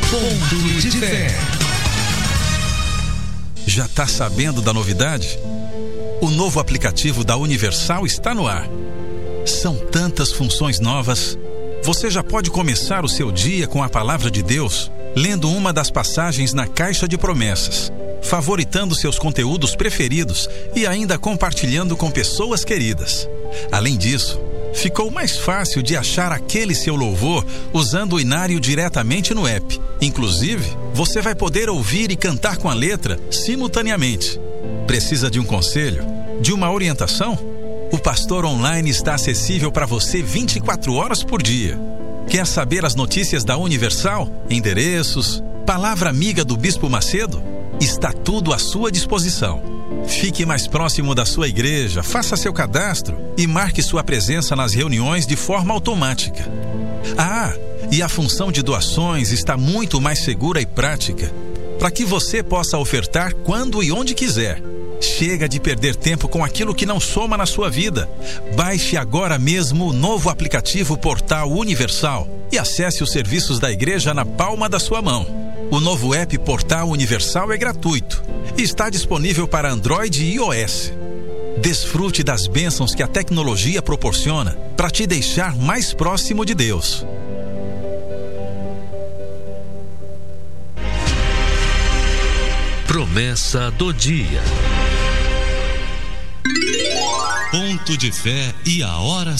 Ponto de Fé. Já está sabendo da novidade? O novo aplicativo da Universal está no ar. São tantas funções novas. Você já pode começar o seu dia com a palavra de Deus, lendo uma das passagens na Caixa de Promessas, favoritando seus conteúdos preferidos e ainda compartilhando com pessoas queridas. Além disso, ficou mais fácil de achar aquele seu louvor usando o inário diretamente no app. Inclusive, você vai poder ouvir e cantar com a letra simultaneamente. Precisa de um conselho? De uma orientação? O Pastor Online está acessível para você 24 horas por dia. Quer saber as notícias da Universal? Endereços? Palavra amiga do Bispo Macedo? Está tudo à sua disposição. Fique mais próximo da sua igreja, faça seu cadastro e marque sua presença nas reuniões de forma automática. Ah, e a função de doações está muito mais segura e prática, para que você possa ofertar quando e onde quiser. Chega de perder tempo com aquilo que não soma na sua vida. Baixe agora mesmo o novo aplicativo Portal Universal e acesse os serviços da igreja na palma da sua mão. O novo app Portal Universal é gratuito e está disponível para Android e iOS. Desfrute das bênçãos que a tecnologia proporciona para te deixar mais próximo de Deus. Promessa do dia. Ponto de Fé e a hora